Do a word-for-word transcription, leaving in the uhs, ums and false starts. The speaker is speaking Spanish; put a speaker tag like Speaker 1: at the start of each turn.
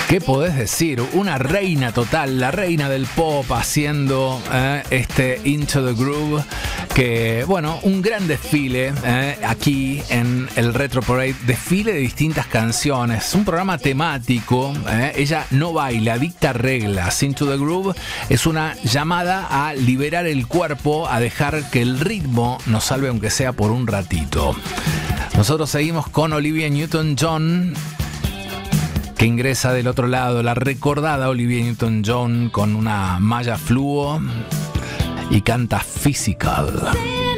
Speaker 1: ¿Qué podés decir? Una reina total, la reina del pop haciendo eh, este Into the Groove, que, bueno, un gran desfile eh, aquí en el Retro Parade, desfile de distintas canciones, un programa temático, eh, ella no baila, dicta reglas. Into the Groove es una llamada a liberar el cuerpo, a dejar que el ritmo nos salve aunque sea por un ratito. Nosotros seguimos con Olivia Newton-John, que ingresa del otro lado, la recordada Olivia Newton-John con una malla fluo y canta Physical.